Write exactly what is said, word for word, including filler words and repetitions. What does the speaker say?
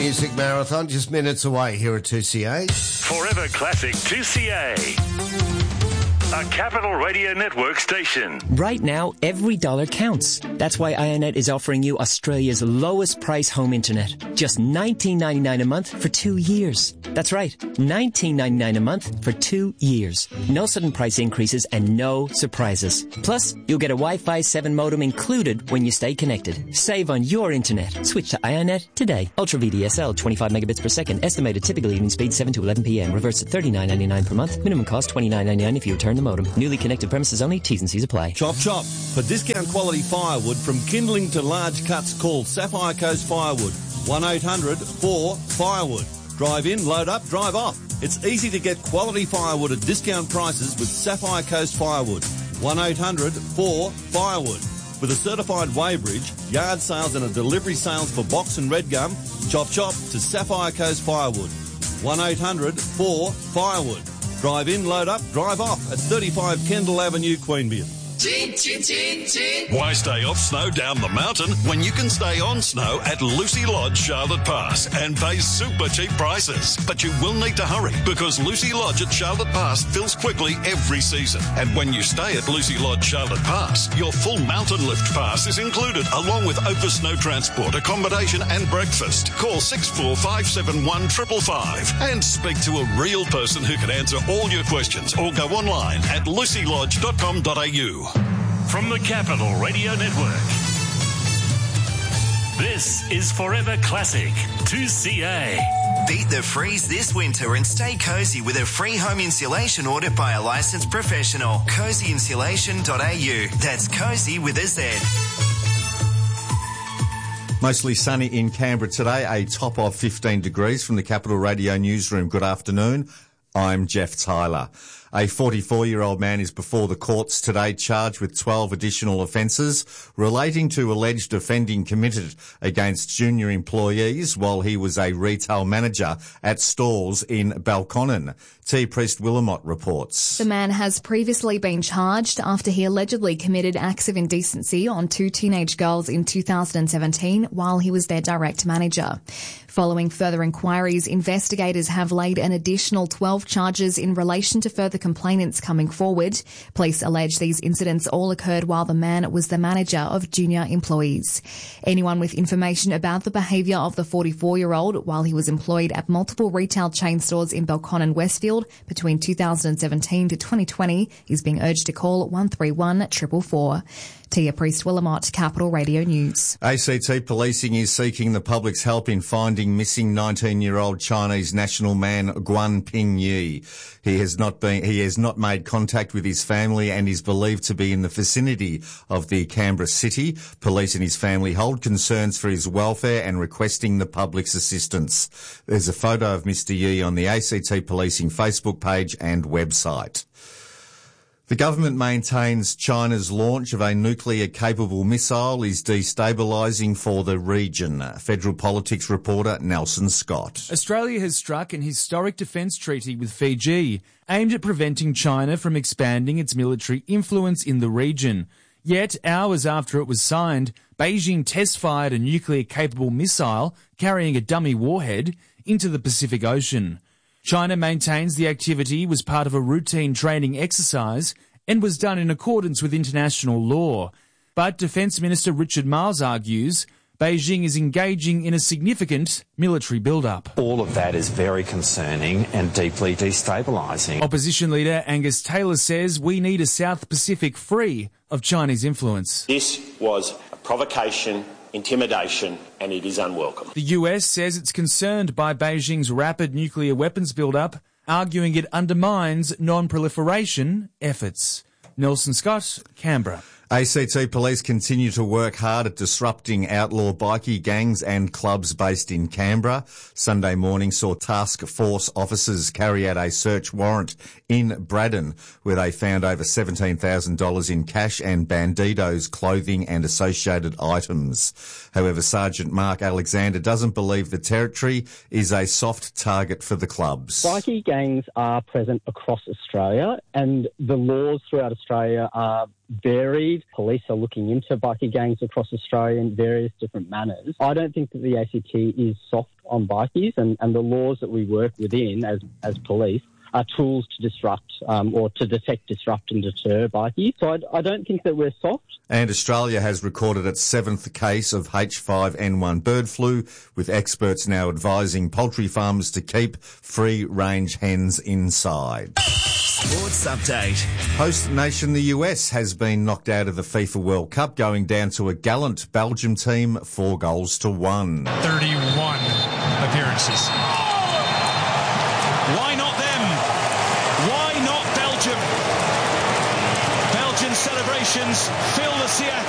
Music Marathon, just minutes away here at two C A. Forever Classic two C A. A Capital Radio Network station. Right now, every dollar counts. That's why Ionet is offering you Australia's lowest price home internet. Just nineteen ninety-nine a month for two years. That's right, nineteen ninety-nine a month for two years. No sudden price increases and no surprises. Plus, you'll get a Wi-Fi seven modem included when you stay connected. Save on your internet. Switch to Ionet today. Ultra V D S L, twenty-five megabits per second. Estimated typical evening speed seven to eleven p.m. Reverse at thirty-nine ninety-nine per month. Minimum cost twenty-nine ninety-nine if you return the modem. Newly connected premises only. T's and C's apply. Chop chop. For discount quality firewood from kindling to large cuts, call Sapphire Coast Firewood. one eight hundred four firewood. Drive in, load up, drive off. It's easy to get quality firewood at discount prices with Sapphire Coast Firewood. one eight hundred four firewood. With a certified weighbridge, yard sales and a delivery sales for box and red gum, chop chop to Sapphire Coast Firewood. one eight hundred four firewood. Drive in, load up, drive off at thirty-five Kendall Avenue, Queanbeyan. Chin, chin, chin, chin. Why stay off snow down the mountain when you can stay on snow at Lucy Lodge, Charlotte Pass and pay super cheap prices? But you will need to hurry because Lucy Lodge at Charlotte Pass fills quickly every season. And when you stay at Lucy Lodge, Charlotte Pass, your full mountain lift pass is included along with over snow transport, accommodation and breakfast. Call six four five seven one five five five and speak to a real person who can answer all your questions or go online at lucy lodge dot com dot a u. From the Capital Radio Network, this is Forever Classic two C A. Beat the freeze this winter and stay cosy with a free home insulation order by a licensed professional. cozy insulation dot a u. That's cozy with a Z. Mostly sunny in Canberra today, a top of fifteen degrees from the Capital Radio newsroom. Good afternoon. I'm Jeff Tyler. A forty-four-year-old man is before the courts today charged with twelve additional offences relating to alleged offending committed against junior employees while he was a retail manager at stores in Balconnen. T. Priest Willamot reports. The man has previously been charged after he allegedly committed acts of indecency on two teenage girls in two thousand seventeen while he was their direct manager. Following further inquiries, investigators have laid an additional twelve charges in relation to further complainants coming forward. Police allege these incidents all occurred while the man was the manager of junior employees. Anyone with information about the behaviour of the forty-four-year-old while he was employed at multiple retail chain stores in Belconnen Westfield between two thousand seventeen to twenty twenty is being urged to call one three one four four four. Tia Priest Willamot, Capital Radio News. A C T Policing is seeking the public's help in finding missing nineteen-year-old Chinese national man Guan Pingyi. He has not been, he has not made contact with his family and is believed to be in the vicinity of the Canberra city. Police and his family hold concerns for his welfare and requesting the public's assistance. There's a photo of Mister Yi on the A C T Policing Facebook page and website. The government maintains China's launch of a nuclear-capable missile is destabilising for the region. Federal Politics reporter Nelson Scott. Australia has struck an historic defence treaty with Fiji, aimed at preventing China from expanding its military influence in the region. Yet, hours after it was signed, Beijing test-fired a nuclear-capable missile carrying a dummy warhead into the Pacific Ocean. China maintains the activity was part of a routine training exercise and was done in accordance with international law. But Defence Minister Richard Marles argues Beijing is engaging in a significant military build-up. All of that is very concerning and deeply destabilising. Opposition leader Angus Taylor says we need a South Pacific free of Chinese influence. This was a provocation, intimidation, and it is unwelcome. The U S says it's concerned by Beijing's rapid nuclear weapons build-up, arguing it undermines non-proliferation efforts. Nelson Scott, Canberra. A C T Police continue to work hard at disrupting outlaw bikie gangs and clubs based in Canberra. Sunday morning saw task force officers carry out a search warrant in Braddon, where they found over seventeen thousand dollars in cash and Bandido's clothing and associated items. However, Sergeant Mark Alexander doesn't believe the territory is a soft target for the clubs. Bikie gangs are present across Australia, and the laws throughout Australia are varied. Police are looking into bikie gangs across Australia in various different manners. I don't think that the A C T is soft on bikies, and, and the laws that we work within as, as police are tools to disrupt um, or to detect, disrupt and deter bikies. So I, I don't think that we're soft. And Australia has recorded its seventh case of H five N one bird flu, with experts now advising poultry farmers to keep free-range hens inside. Sports update. Host nation the U S has been knocked out of the FIFA World Cup, going down to a gallant Belgium team, four goals to one. thirty-one appearances. Why not them? Why not Belgium? Belgian celebrations fill the Seattle